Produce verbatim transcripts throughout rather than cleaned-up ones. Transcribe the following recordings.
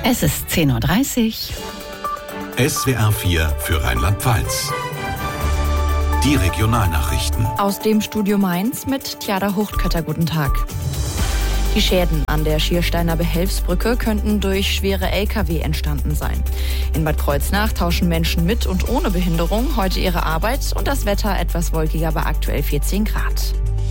Es ist zehn Uhr dreißig. S W R vier für Rheinland-Pfalz. Die Regionalnachrichten. Aus dem Studio Mainz mit Tjada Huchtkötter. Guten Tag. Die Schäden an der Schiersteiner Behelfsbrücke könnten durch schwere L K W entstanden sein. In Bad Kreuznach tauschen Menschen mit und ohne Behinderung heute ihre Arbeit und das Wetter etwas wolkiger bei aktuell vierzehn Grad.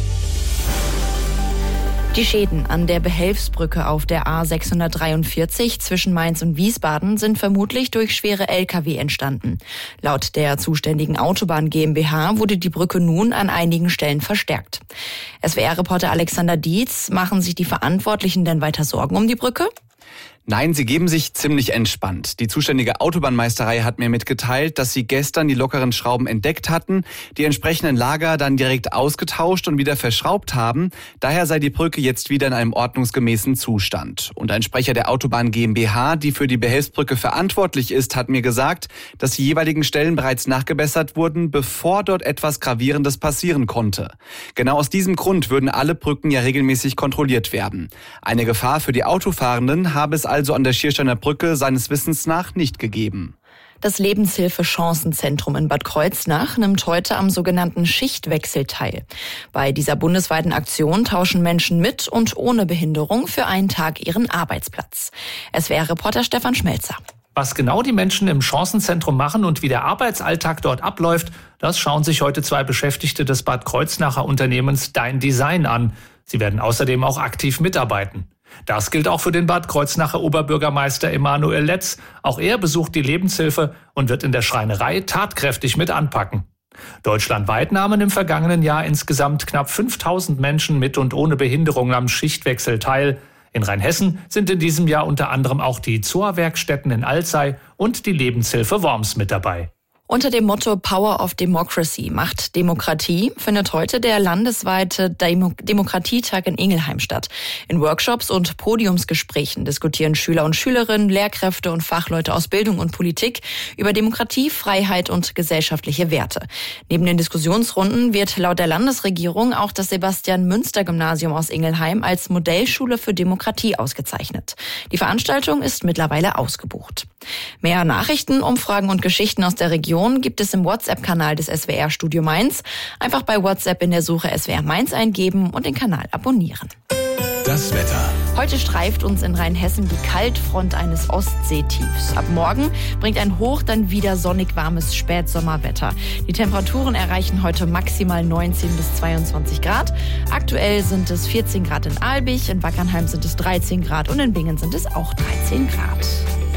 Die Schäden an der Behelfsbrücke auf der A sechshundertdreiundvierzig zwischen Mainz und Wiesbaden sind vermutlich durch schwere L K W entstanden. Laut der zuständigen Autobahn GmbH wurde die Brücke nun an einigen Stellen verstärkt. S W R-Reporter Alexander Dietz, machen sich die Verantwortlichen denn weiter Sorgen um die Brücke? Nein, sie geben sich ziemlich entspannt. Die zuständige Autobahnmeisterei hat mir mitgeteilt, dass sie gestern die lockeren Schrauben entdeckt hatten, die entsprechenden Lager dann direkt ausgetauscht und wieder verschraubt haben. Daher sei die Brücke jetzt wieder in einem ordnungsgemäßen Zustand. Und ein Sprecher der Autobahn GmbH, die für die Behelfsbrücke verantwortlich ist, hat mir gesagt, dass die jeweiligen Stellen bereits nachgebessert wurden, bevor dort etwas Gravierendes passieren konnte. Genau aus diesem Grund würden alle Brücken ja regelmäßig kontrolliert werden. Eine Gefahr für die Autofahrenden habe es also an der Schiersteiner Brücke seines Wissens nach nicht gegeben. Das Lebenshilfe-Chancenzentrum in Bad Kreuznach nimmt heute am sogenannten Schichtwechsel teil. Bei dieser bundesweiten Aktion tauschen Menschen mit und ohne Behinderung für einen Tag ihren Arbeitsplatz. S W R-Reporter Stefan Schmelzer. Was genau die Menschen im Chancenzentrum machen und wie der Arbeitsalltag dort abläuft, das schauen sich heute zwei Beschäftigte des Bad Kreuznacher Unternehmens Dein Design an. Sie werden außerdem auch aktiv mitarbeiten. Das gilt auch für den Bad Kreuznacher Oberbürgermeister Emanuel Letz. Auch er besucht die Lebenshilfe und wird in der Schreinerei tatkräftig mit anpacken. Deutschlandweit nahmen im vergangenen Jahr insgesamt knapp fünftausend Menschen mit und ohne Behinderung am Schichtwechsel teil. In Rheinhessen sind in diesem Jahr unter anderem auch die Zoa-Werkstätten in Alzey und die Lebenshilfe Worms mit dabei. Unter dem Motto Power of Democracy macht Demokratie findet heute der landesweite Demo- Demokratietag in Ingelheim statt. In Workshops und Podiumsgesprächen diskutieren Schüler und Schülerinnen, Lehrkräfte und Fachleute aus Bildung und Politik über Demokratie, Freiheit und gesellschaftliche Werte. Neben den Diskussionsrunden wird laut der Landesregierung auch das Sebastian-Münster-Gymnasium aus Ingelheim als Modellschule für Demokratie ausgezeichnet. Die Veranstaltung ist mittlerweile ausgebucht. Mehr Nachrichten, Umfragen und Geschichten aus der Region gibt es im WhatsApp-Kanal des S W R Studio Mainz. Einfach bei WhatsApp in der Suche S W R Mainz eingeben und den Kanal abonnieren. Das Wetter. Heute streift uns in Rheinhessen die Kaltfront eines Ostseetiefs. Ab morgen bringt ein Hoch dann wieder sonnig warmes Spätsommerwetter. Die Temperaturen erreichen heute maximal neunzehn bis zweiundzwanzig Grad. Aktuell sind es vierzehn Grad in Albig, in Wackernheim sind es dreizehn Grad und in Bingen sind es auch dreizehn Grad.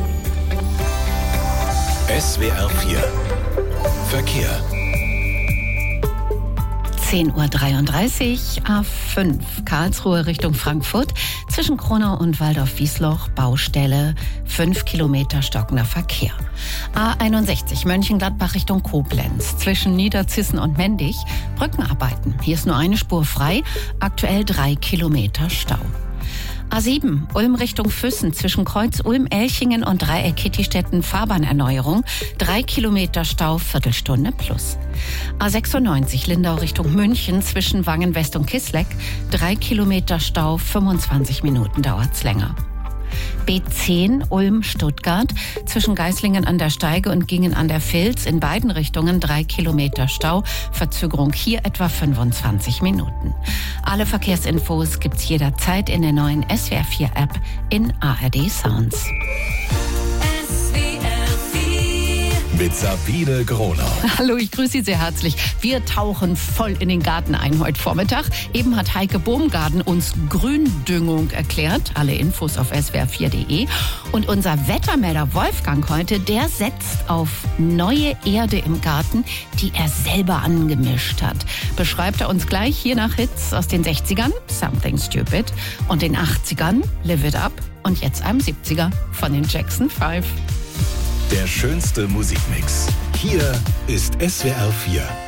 S W R vier Verkehr. zehn Uhr dreiunddreißig, A fünf, Karlsruhe Richtung Frankfurt, zwischen Kronau und Waldorf-Wiesloch, Baustelle, fünf Kilometer stockender Verkehr. A einundsechzig, Mönchengladbach Richtung Koblenz, zwischen Niederzissen und Mendig, Brückenarbeiten. Hier ist nur eine Spur frei, aktuell drei Kilometer Stau. A sieben, Ulm Richtung Füssen, zwischen Kreuz Ulm-Elchingen und Dreieck-Kittistetten, Fahrbahnerneuerung, drei Kilometer Stau, Viertelstunde plus. A sechsundneunzig, Lindau Richtung München, zwischen Wangen-West und Kisleck, drei Kilometer Stau, fünfundzwanzig Minuten dauert's länger. B zehn, Ulm-Stuttgart, zwischen Geislingen an der Steige und Gingen an der Vils, in beiden Richtungen drei Kilometer Stau, Verzögerung hier etwa fünfundzwanzig Minuten. Alle Verkehrsinfos gibt's jederzeit in der neuen S W R vier App in A R D Sounds. Mit Sabine Gronau. Hallo, ich grüße Sie sehr herzlich. Wir tauchen voll in den Garten ein heute Vormittag. Eben hat Heike Bohmgarten uns Gründüngung erklärt. Alle Infos auf S W R vier Punkt de. Und unser Wettermelder Wolfgang heute, der setzt auf neue Erde im Garten, die er selber angemischt hat. Beschreibt er uns gleich hier nach Hits aus den sechzigern, Something Stupid, und den achtzigern, Live It Up, und jetzt einem siebziger von den Jackson Five. Der schönste Musikmix. Hier ist S W R vier.